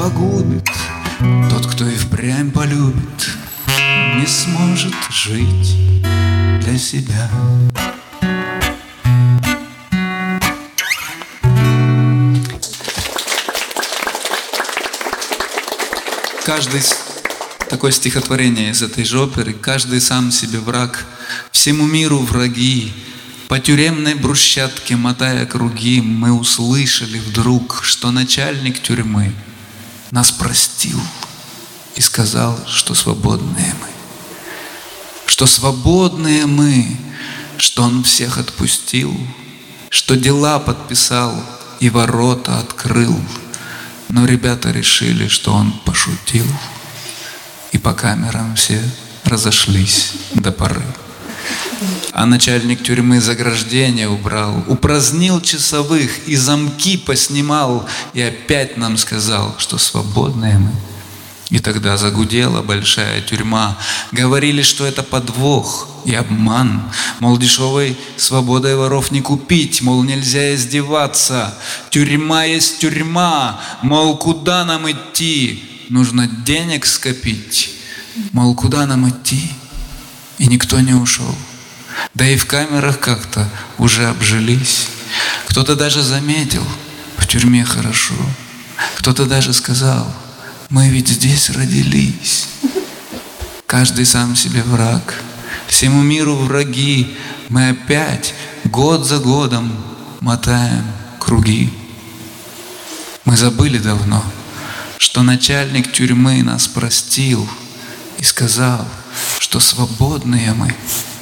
погубит, тот, кто и впрямь полюбит, не сможет жить для себя. Каждый такое стихотворение из этой же оперы. Каждый сам себе враг, всему миру враги. По тюремной брусчатке, мотая круги, мы услышали вдруг, что начальник тюрьмы нас простил и сказал, что свободные мы. Что свободные мы, что он всех отпустил, что дела подписал и ворота открыл. Но ребята решили, что он пошутил, и по камерам все разошлись до поры. А начальник тюрьмы заграждение убрал, упразднил часовых и замки поснимал, и опять нам сказал, что свободные мы. И тогда загудела большая тюрьма. Говорили, что это подвох и обман. Мол, дешевой свободой воров не купить. Мол, нельзя издеваться. Тюрьма есть тюрьма. Мол, куда нам идти? Нужно денег скопить. Мол, куда нам идти? И никто не ушел. Да и в камерах как-то уже обжились. Кто-то даже заметил, в тюрьме хорошо. Кто-то даже сказал: мы ведь здесь родились. Каждый сам себе враг, всему миру враги. Мы опять год за годом мотаем круги. Мы забыли давно, что начальник тюрьмы нас простил и сказал, что свободные мы.